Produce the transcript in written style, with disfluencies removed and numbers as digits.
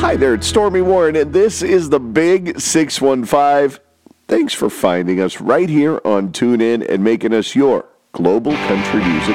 Hi there, it's Stormy Warren, and this is the Big 615. Thanks for finding us right here on TuneIn and making us your global country music